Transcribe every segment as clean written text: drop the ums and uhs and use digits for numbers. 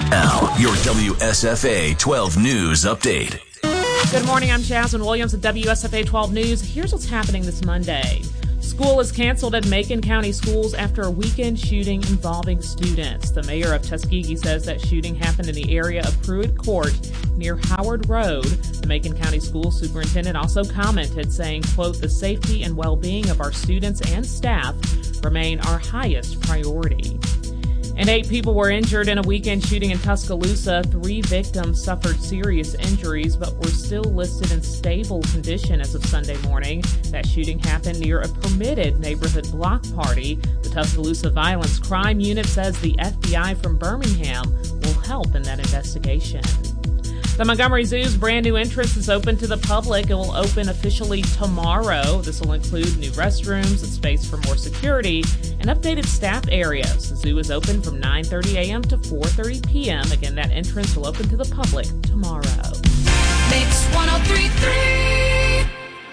Now, your WSFA 12 News Update. Good morning, I'm Jasmine Williams at WSFA 12 News. Here's what's happening this Monday. School is canceled at Macon County schools after a weekend shooting involving students. The mayor of Tuskegee says that shooting happened in the area of Pruitt Court near Howard Road. The Macon County school superintendent also commented saying, quote, "The safety and well-being of our students and staff remain our highest priority." And 8 people were injured in a weekend shooting in Tuscaloosa. 3 victims suffered serious injuries but were still listed in stable condition as of Sunday morning. That shooting happened near a permitted neighborhood block party. The Tuscaloosa Violence Crime Unit says the FBI from Birmingham will help in that investigation. The Montgomery Zoo's brand new entrance is open to the public. It will open officially tomorrow. This will include new restrooms and space for more security and updated staff areas. The zoo is open from 9:30 a.m. to 4:30 p.m. Again, that entrance will open to the public tomorrow. Mix 103.3.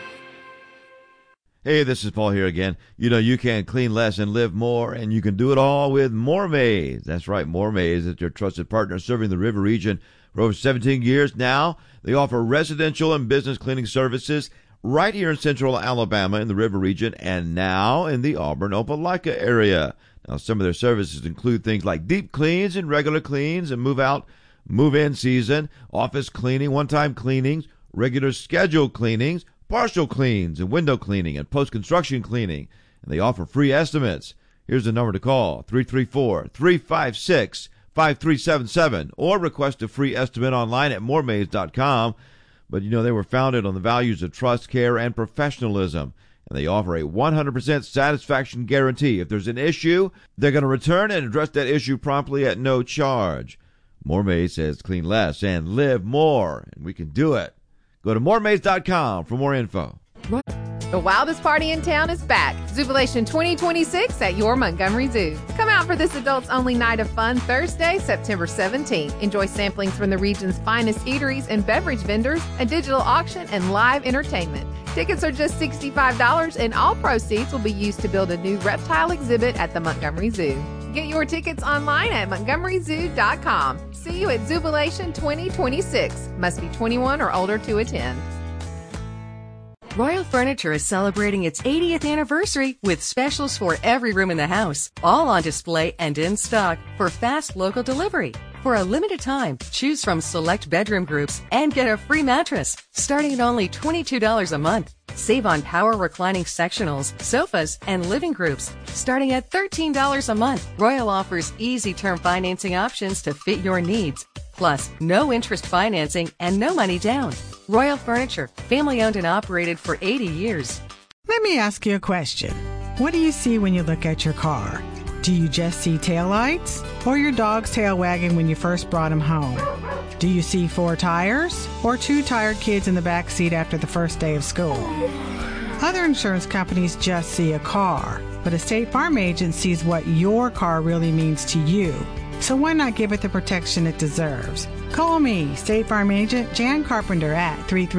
Hey, this is Paul here again. You know, you can clean less and live more, and you can do it all with More Maids. That's right, More Maids is your trusted partner serving the River region for over 17 years now. They offer residential and business cleaning services right here in central Alabama in the River region and now in the Auburn-Opelika area. Now, some of their services include things like deep cleans and regular cleans and move-out, move-in season, office cleaning, one-time cleanings, regular scheduled cleanings, partial cleans and window cleaning and post-construction cleaning. And they offer free estimates. Here's the number to call, 334-356-5377, or request a free estimate online at moremaids.com. But, you know, they were founded on the values of trust, care, and professionalism. And they offer a 100% satisfaction guarantee. If there's an issue, they're going to return and address that issue promptly at no charge. More Maids says clean less and live more, and we can do it. Go to moremaids.com for more info. The wildest party in town is back. Zubilation 2026 at your Montgomery Zoo. Come out for this adults-only night of fun Thursday, September 17th. Enjoy samplings from the region's finest eateries and beverage vendors, a digital auction, and live entertainment. Tickets are just $65, and all proceeds will be used to build a new reptile exhibit at the Montgomery Zoo. Get your tickets online at montgomeryzoo.com. See you at Zubilation 2026. Must be 21 or older to attend. Royal Furniture is celebrating its 80th anniversary with specials for every room in the house, all on display and in stock for fast local delivery. For a limited time, choose from select bedroom groups and get a free mattress, starting at only $22 a month. Save on power reclining sectionals, sofas, and living groups, starting at $13 a month. Royal offers easy term financing options to fit your needs. Plus, no interest financing and no money down. Royal Furniture, family owned and operated for 80 years. Let me ask you a question. What do you see when you look at your car? Do you just see taillights or your dog's tail wagging when you first brought him home? Do you see 4 tires or 2 tired kids in the back seat after the first day of school? Other insurance companies just see a car, but a State Farm agent sees what your car really means to you. So why not give it the protection it deserves? Call me, State Farm agent Jan Carpenter at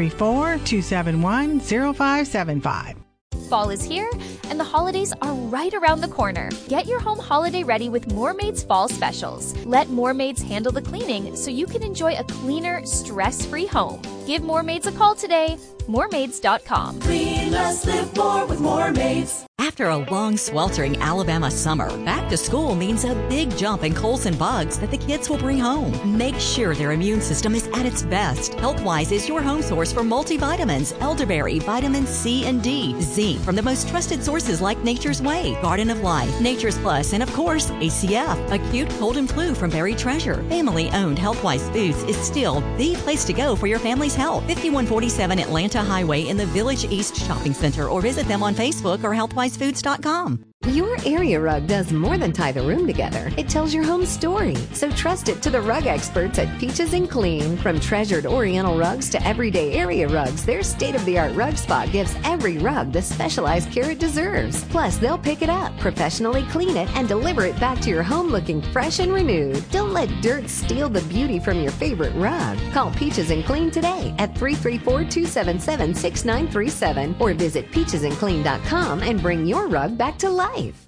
334-271-0575. Fall is here, and the holidays are right around the corner. Get your home holiday ready with More Maids Fall Specials. Let More Maids handle the cleaning so you can enjoy a cleaner, stress-free home. Give More Maids a call today. moremaids.com. Clean less, live more with More Maids. After a long, sweltering Alabama summer, back to school means a big jump in colds and bugs that the kids will bring home. Make sure their immune system is at its best. Healthwise is your home source for multivitamins, elderberry, vitamin C and D, zinc from the most trusted sources like Nature's Way, Garden of Life, Nature's Plus, and of course, ACF. Acute cold and flu from Berry Treasure. Family-owned Healthwise Foods is still the place to go for your family's health. 5147 Atlanta Highway in the Village East Shopping Center, or visit them on Facebook or healthwisefoods.com. Your area rug does more than tie the room together. It tells your home story. So trust it to the rug experts at Peaches and Clean. From treasured Oriental rugs to everyday area rugs, their state-of-the-art rug spot gives every rug the specialized care it deserves. Plus, they'll pick it up, professionally clean it, and deliver it back to your home looking fresh and renewed. Don't let dirt steal the beauty from your favorite rug. Call Peaches and Clean today at 334-277-6937 or visit peachesandclean.com and bring your rug back to life.